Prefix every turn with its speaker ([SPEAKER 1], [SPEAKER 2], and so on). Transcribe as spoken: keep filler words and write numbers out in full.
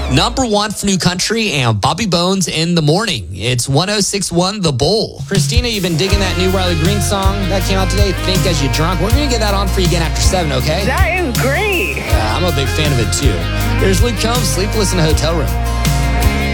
[SPEAKER 1] Number one for New Country and Bobby Bones in the morning. It's one oh six point one The Bull. Christina, you've been digging that new Riley Green song that came out today, Think As You Drunk. We're going to get that on for you again after seven, okay?
[SPEAKER 2] That is great.
[SPEAKER 1] Yeah, I'm a big fan of it too. There's Luke Combs, Sleepless in a Hotel Room.